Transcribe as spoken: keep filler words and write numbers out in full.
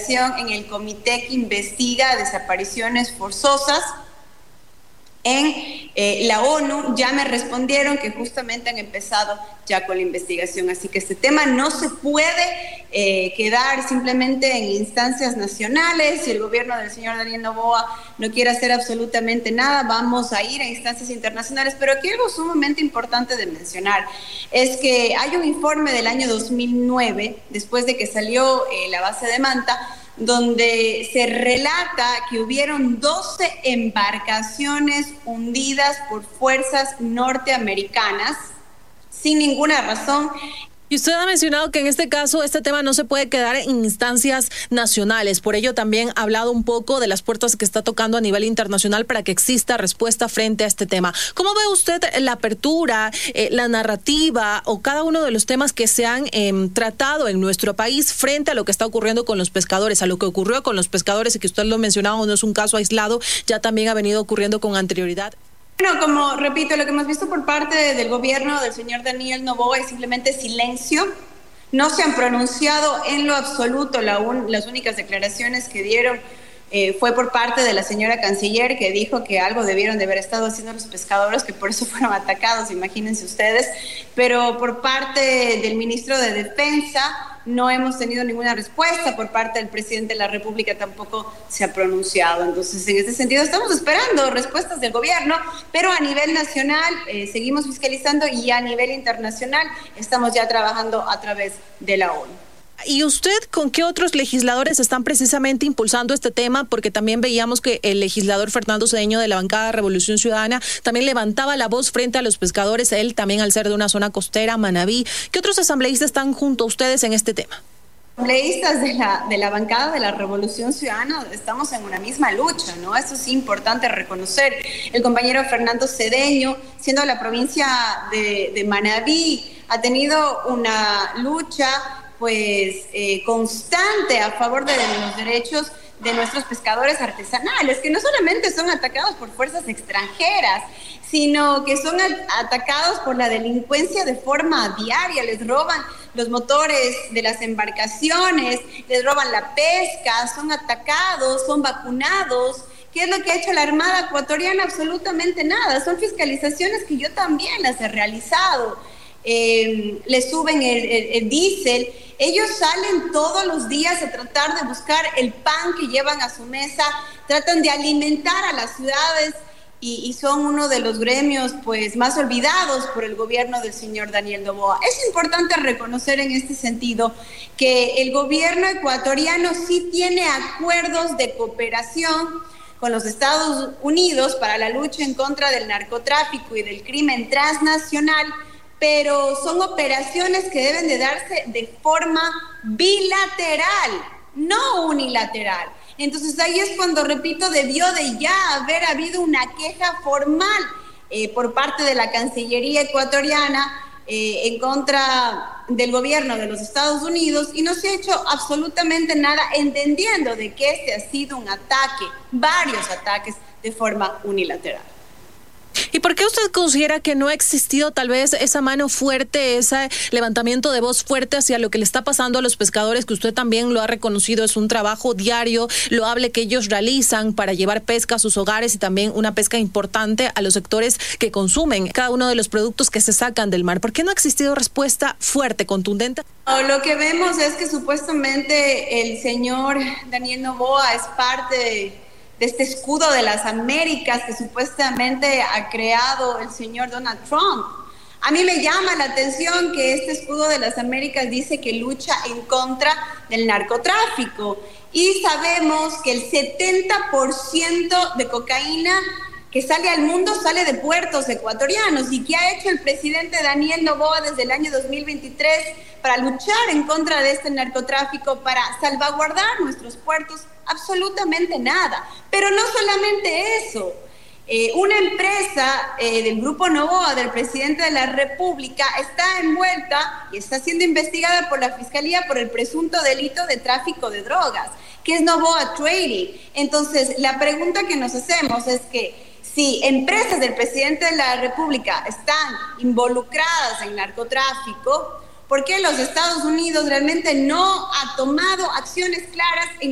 investigación en el comité que investiga desapariciones forzosas en eh, la ONU. Ya me respondieron que justamente han empezado ya con la investigación, así que este tema no se puede eh, quedar simplemente en instancias nacionales. Si el gobierno del señor Daniel Noboa no quiere hacer absolutamente nada, vamos a ir a instancias internacionales. Pero aquí algo sumamente importante de mencionar es que hay un informe del año dos mil nueve, después de que salió eh, la base de Manta, donde se relata que hubieron doce embarcaciones hundidas por fuerzas norteamericanas sin ninguna razón. Y usted ha mencionado que en este caso este tema no se puede quedar en instancias nacionales, por ello también ha hablado un poco de las puertas que está tocando a nivel internacional para que exista respuesta frente a este tema. ¿Cómo ve usted la apertura, eh, la narrativa o cada uno de los temas que se han eh, tratado en nuestro país frente a lo que está ocurriendo con los pescadores, a lo que ocurrió con los pescadores y que usted lo mencionaba, no es un caso aislado, ya también ha venido ocurriendo con anterioridad? Bueno, como repito, lo que hemos visto por parte del gobierno del señor Daniel Noboa es simplemente silencio. No se han pronunciado en lo absoluto. La un, las únicas declaraciones que dieron eh, fue por parte de la señora canciller, que dijo que algo debieron de haber estado haciendo los pescadores, que por eso fueron atacados, imagínense ustedes. Pero por parte del ministro de Defensa no hemos tenido ninguna respuesta. Por parte del presidente de la República tampoco se ha pronunciado. Entonces, en ese sentido, estamos esperando respuestas del gobierno, pero a nivel nacional eh, seguimos fiscalizando y a nivel internacional estamos ya trabajando a través de la ONU. ¿Y usted con qué otros legisladores están precisamente impulsando este tema? Porque también veíamos que el legislador Fernando Cedeño de la bancada Revolución Ciudadana también levantaba la voz frente a los pescadores, él también al ser de una zona costera, Manabí. ¿Qué otros asambleístas están junto a ustedes en este tema? Asambleístas de la, de la bancada de la Revolución Ciudadana estamos en una misma lucha, ¿no? Eso es importante reconocer. El compañero Fernando Cedeño, siendo la provincia de, de Manabí, ha tenido una lucha pues eh, constante a favor de los derechos de nuestros pescadores artesanales, que no solamente son atacados por fuerzas extranjeras, sino que son atacados por la delincuencia de forma diaria. Les roban los motores de las embarcaciones, les roban la pesca, son atacados, son vacunados. ¿Qué es lo que ha hecho la Armada ecuatoriana? Absolutamente nada. Son fiscalizaciones que yo también las he realizado. Eh, le suben el, el, el diésel. Ellos salen todos los días a tratar de buscar el pan que llevan a su mesa, tratan de alimentar a las ciudades y, y son uno de los gremios pues más olvidados por el gobierno del señor Daniel Noboa. Es importante reconocer en este sentido que el gobierno ecuatoriano sí tiene acuerdos de cooperación con los Estados Unidos para la lucha en contra del narcotráfico y del crimen transnacional, pero son operaciones que deben de darse de forma bilateral, no unilateral. Entonces ahí es cuando, repito, debió de ya haber habido una queja formal eh, por parte de la Cancillería ecuatoriana eh, en contra del gobierno de los Estados Unidos, y no se ha hecho absolutamente nada, entendiendo de que este ha sido un ataque, varios ataques de forma unilateral. ¿Y por qué usted considera que no ha existido tal vez esa mano fuerte, ese levantamiento de voz fuerte hacia lo que le está pasando a los pescadores, que usted también lo ha reconocido, es un trabajo diario, loable que ellos realizan para llevar pesca a sus hogares y también una pesca importante a los sectores que consumen cada uno de los productos que se sacan del mar? ¿Por qué no ha existido respuesta fuerte, contundente? Lo que vemos es que supuestamente el señor Daniel Noboa es parte de de este escudo de las Américas que supuestamente ha creado el señor Donald Trump. A mí me llama la atención que este escudo de las Américas dice que lucha en contra del narcotráfico, y sabemos que el setenta por ciento de cocaína que sale al mundo sale de puertos ecuatorianos. ¿Y qué ha hecho el presidente Daniel Noboa desde el año dos mil veintitrés para luchar en contra de este narcotráfico, para salvaguardar nuestros puertos? Absolutamente nada. Pero no solamente eso. Eh, una empresa eh, del Grupo Noboa, del presidente de la República, está envuelta y está siendo investigada por la Fiscalía por el presunto delito de tráfico de drogas, que es Noboa Trading. Entonces, la pregunta que nos hacemos es que si empresas del presidente de la República están involucradas en narcotráfico, ¿por qué los Estados Unidos realmente no ha tomado acciones claras en